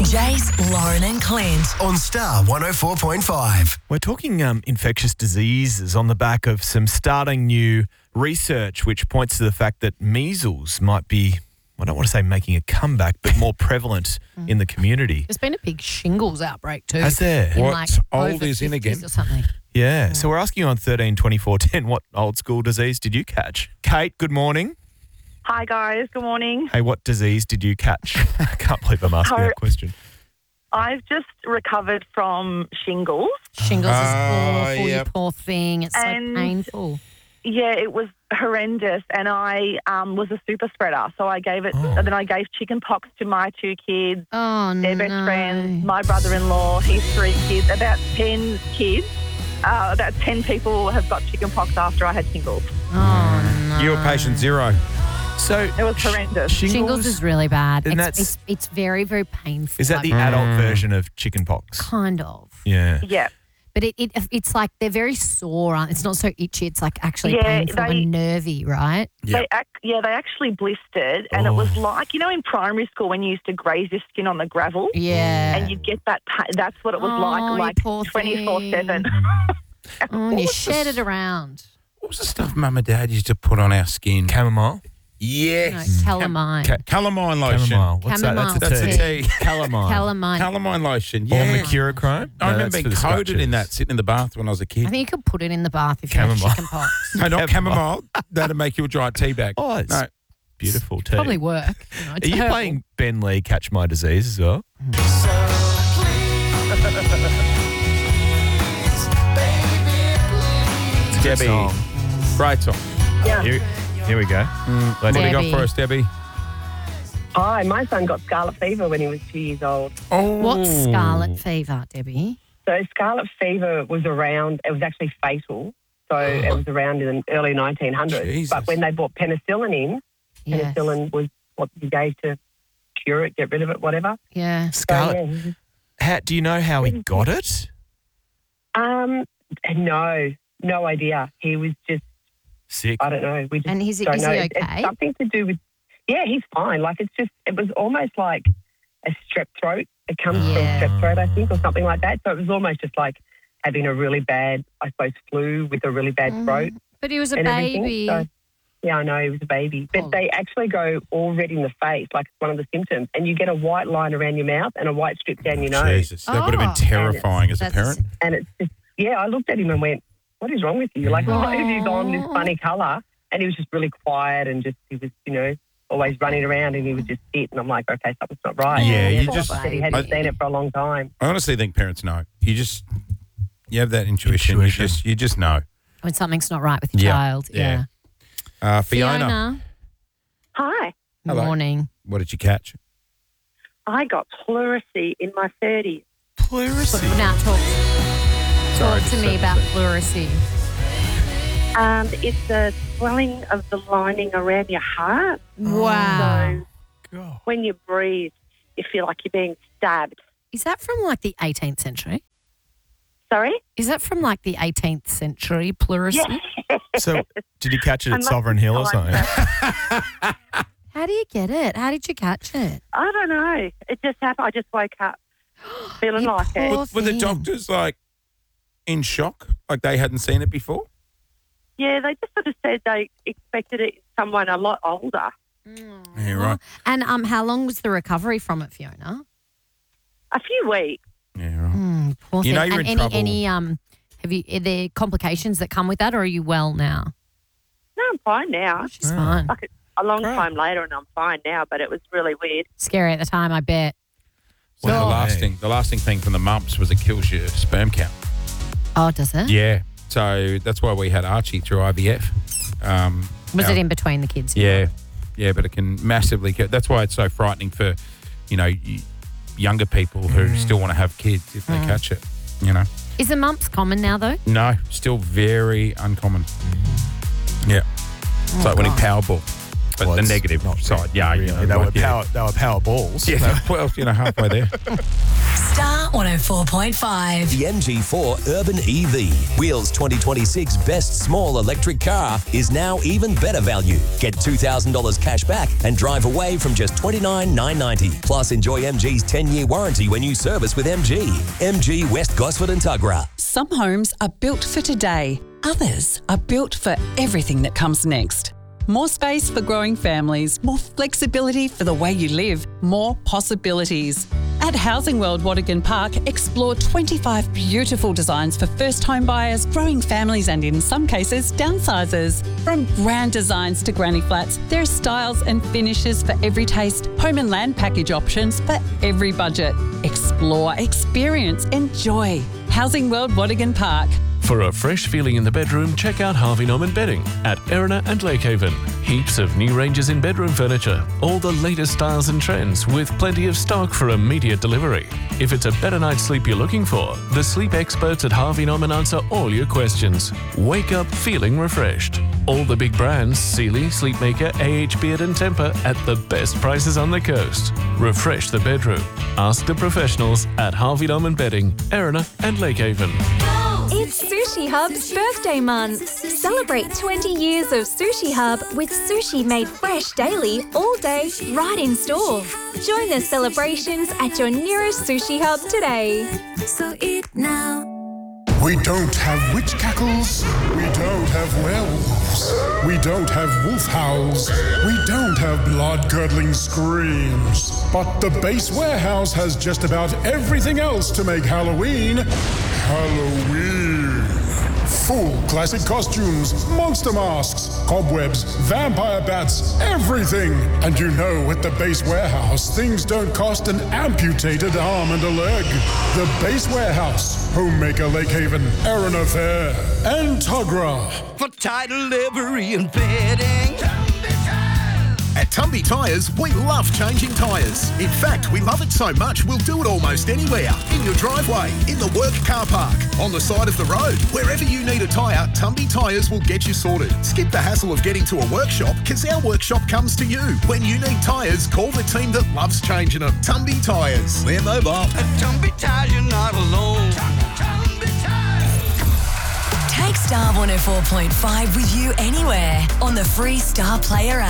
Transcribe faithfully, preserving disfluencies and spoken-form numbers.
Jace, Lauren and Clint. On Star one oh four point five. We're talking um, infectious diseases on the back of some starting new research which points to the fact that measles might be, I don't want to say making a comeback, but more prevalent in the community. There's been a big shingles outbreak too. Has there? In What's like old over is in fifties again. or something. Yeah. So we're asking you on thirteen twenty-four ten, what old school disease did you catch? Kate, good morning. Hi guys, good morning. Hey, what disease did you catch? I can't believe I'm asking How- that question. I've just recovered from shingles. Shingles is Ah, awful, yep. you poor thing. It's And- so painful. Yeah, it was horrendous, and I um, was a super spreader. So I gave it, Oh. and then I gave chicken pox to my two kids, Oh, their no. best friends, my brother-in-law, his three kids, about ten kids. Uh, about ten people have got chicken pox after I had shingles. Oh, no. You were patient zero. So It was horrendous. Shingles, Shingles is really bad. And It's, that's- it's, it's very, very painful. is that the Like, adult version of chickenpox? Kind of. Yeah. Yeah. But it, it it's like they're very sore. aren't- It's not so itchy. It's like actually Yeah, painful they- and nervy, right? Yep. They ac- yeah, they actually blistered, and it was Oh. like, you know, in primary school when you used to graze your skin on the gravel, Yeah. and you'd get that. Pa- that's what it was Oh, like, you like poor twenty-four seven. Oh, and you shed it around. What was the stuff Mum and Dad used to put on our skin? Chamomile? Yes. No, calamine. Ca- Calamine lotion. Chamomile. What's that? Chamomile That's a That's tea. a tea. Calamine. calamine. Calamine lotion. Or Yeah. mercurochrome? I No, remember that's being for the coated in scratches. that sitting in the bath when I was a I kid. think you could put it in the bath if you had Chamomile. chicken pox. No, not Chamomile. chamomile. That'd make you a dry tea bag. Oh, it's No. beautiful tea. Probably work. You know, Are you terrible. playing Ben Lee Catch My Disease as well? Debbie. song. Great song. Here, here we go. What Let's- do you Debbie. got for us, Debbie? Hi, my son got scarlet fever when he was two years old. Oh. What's scarlet fever, Debbie? So scarlet fever was around, it was actually fatal. So it was around in the early nineteen hundreds. Jesus. But when they brought penicillin in, Yeah. penicillin was what you gave to cure it, get rid of it, whatever. Yeah. Scarlet, So, how, do you know how he got it? yeah. Um, no, no idea. He was just, Sick. I don't know. We just And is he- don't is know. he It's- okay? It's something to do with, yeah, he's fine. Like it's just, it was almost like a strep throat. It comes Yeah. from strep throat, I think, or something like that. So it was almost just like having a really bad, I suppose, flu with a really bad throat. But he was a and everything. baby. So, yeah, I know he was a baby. But Oh. they actually go all red in the face, like it's one of the symptoms. And you get a white line around your mouth and a white strip down your nose. Jesus. That would have Oh. been terrifying as a That's- parent. And it's just, yeah, I looked at him and went, what is wrong with you? Like, why have you gone this funny colour? And he was just really quiet and just, he was, you know, always running around and he would just sit. And I'm like, okay, something's not right. Yeah, And you the just- doctor said he hadn't I- seen it for a long time. I honestly think parents know. You just, you have that intuition. Intuition. You just, you just know. When something's not right with your Yeah. child. Yeah. Yeah. Uh, Fiona, Hi, Hello. Morning. what did you catch? I got pleurisy in my thirties. Pleurisy. Now talk, Sorry, talk to just me said- about pleurisy. Um, it's a swelling of the lining around your heart. Wow. So God. when you breathe, you feel like you're being stabbed. Is that from like the eighteenth century? Sorry? Is that from like the eighteenth century pleurisy? So, did you catch it I at must Sovereign have Hill or timed something? How do you get it? How did you catch it? I don't know. It just happened. I just woke up feeling You like poor it. Were, were the thing. doctors like in shock? Like they hadn't seen it before? Yeah, they just sort of said they expected it in someone a lot older. Yeah, right. And um, how long was the recovery from it, Fiona? A few weeks. Yeah, right. Mm, poor You know thing. you're and in any trouble. any um, have you are there complications that come with that, or are you well now? No, I'm fine now. She's Oh. fine. Like a long Right. time later, and I'm fine now. But it was really weird. Scary at the time, I bet. Well, the Oh. lasting, the lasting thing from the mumps was it kills your sperm count. Oh, does it? Yeah. So that's why we had Archie through I V F. Um, Was our- it in between the kids? Yeah, yeah, but it can massively. Kill. That's why it's so frightening for, you know, y- younger people who still want to have kids if they catch it. You know, Is the mumps common now though? no, still very uncommon. Yeah, it's like winning Powerball, but Well, the it's negative not side. Yeah, really. you know, they, were like, yeah. power, they were power balls. Yeah, well, you know, halfway there. Star one oh four point five. The M G four Urban E V, Wheels twenty twenty-six Best Small Electric Car, is now even better value. Get two thousand dollars cash back and drive away from just twenty-nine thousand nine hundred ninety dollars. Plus, enjoy M G's ten-year warranty when you service with M G. M G West Gosford and Tuggerah. Some homes are built for today. Others are built for everything that comes next. More space for growing families, more flexibility for the way you live, more possibilities. At Housing World Watergan Park, explore twenty-five beautiful designs for first home buyers, growing families and, in some cases, downsizers. From grand designs to granny flats, there are styles and finishes for every taste, home and land package options for every budget. Explore, experience, enjoy. Housing World Watergan Park. For a fresh feeling in the bedroom, check out Harvey Norman Bedding at Erina and Lakehaven. Heaps of new ranges in bedroom furniture, all the latest styles and trends with plenty of stock for immediate delivery. If it's a better night's sleep you're looking for, the sleep experts at Harvey Norman answer all your questions. Wake up feeling refreshed. All the big brands, Sealy, Sleepmaker, A H Beard and Tempur at the best prices on the coast. Refresh the bedroom. Ask the professionals at Harvey Norman Bedding, Erina and Lakehaven. It's Sushi Hub's birthday month. Celebrate twenty years of Sushi Hub with sushi made fresh daily, all day, right in store. Join the celebrations at your nearest Sushi Hub today. So eat now. We don't have witch cackles. We don't have werewolves. We don't have wolf howls. We don't have blood-curdling screams. But the Base Warehouse has just about everything else to make Halloween Halloween. Full classic costumes, monster masks, cobwebs, vampire bats, everything. And you know, at the Base Warehouse, things don't cost an amputated arm and a leg. The Base Warehouse, Homemaker Lakehaven, Erina Fair, and Tuggerah. For title livery and bedding. At Tumby Tyres, we love changing tyres. In fact, we love it so much we'll do it almost anywhere. In your driveway, in the work car park, on the side of the road. Wherever you need a tyre, Tumby Tyres will get you sorted. Skip the hassle of getting to a workshop because our workshop comes to you. When you need tyres, call the team that loves changing them. Tumby Tyres. We're mobile. At Tumby Tyres, you're not alone. Take Star one oh four point five with you anywhere on the free Star Player app.